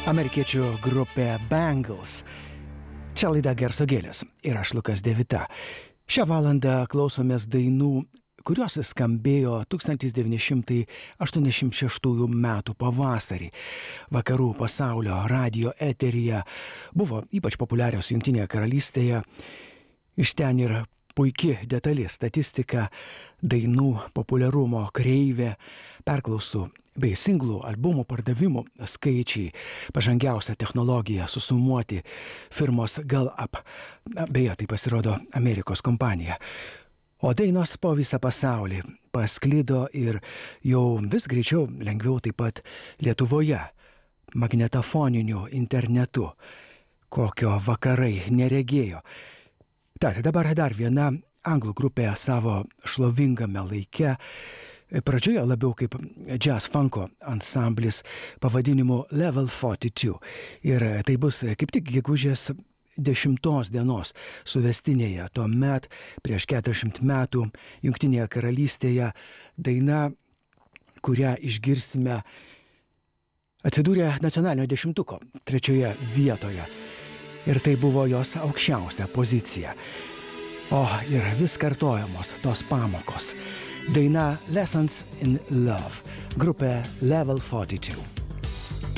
Amerikiečių grupė Bangles. Čia laida Garso gėlės ir aš Lukas Devita. Šią valandą klausomės dainų, kurios skambėjo 1986 metų pavasarį. Vakarų pasaulio radijo eteryje buvo ypač populiarios Jungtinėje karalystėje. Iš ten yra puiki detali statistika, dainų populiarumo kreivė, perklausų bei singlų albumų pardavimų skaičiai, pažangiausia technologija susumuoti firmos Gallup, beje, tai pasirodo Amerikos kompanija. O dainos po visą pasaulį pasklido ir jau vis greičiau, lengviau taip pat Lietuvoje, magnetofoniniu internetu, kokio vakarai neregėjo. Tad dabar dar viena anglų grupė savo šlovingame laike, pradžioje labiau kaip jazz funko ansamblis pavadinimu Level 42. Ir tai bus kaip tik gegužės 10 dienos suvestinėje. Tuomet prieš 40 metų Jungtinėje karalystėje daina, kurią išgirsime, atsidūrė nacionalinio 10-tuko 3 vietoje. Ir tai buvo jos aukščiausia pozicija. O ir vis kartojamos tos pamokos. Daina Lessons in Love, grupė Level 42.